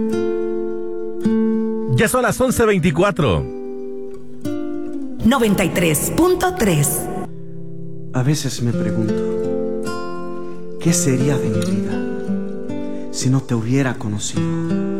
Ya son las 11:24. 93.3. A veces me pregunto, ¿qué sería de mi vida si no te hubiera conocido?